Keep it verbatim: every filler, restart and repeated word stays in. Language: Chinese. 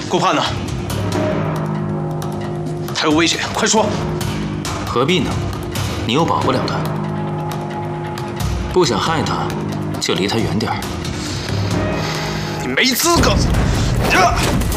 顾盼呢？他有危险，快说！ 何必呢？你又保不了他。不想害他，就离他远点儿。 你没资格！呀！